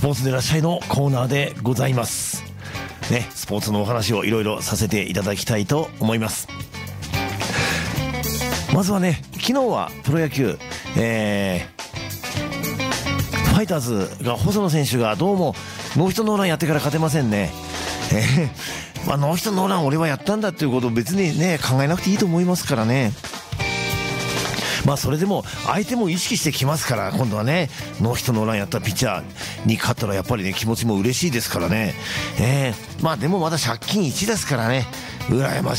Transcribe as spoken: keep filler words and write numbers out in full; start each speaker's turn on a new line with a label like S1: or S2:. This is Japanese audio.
S1: ポーツでいらっしゃいのコーナーでございますね。スポーツのお話をいろいろさせていただきたいと思います。まずはね、昨日はプロ野球、えー、ファイターズが細野選手がどうもノーヒットノーランやってから勝てませんね。えーまあ、ノーヒットノーラン俺はやったんだっていうことを別にね考えなくていいと思いますからね。まあそれでも相手も意識してきますから、今度はねノーヒットノーランやったピッチャーに勝ったらやっぱりね気持ちも嬉しいですからね。えー、まあでもまだ借金いちですからね、羨ましい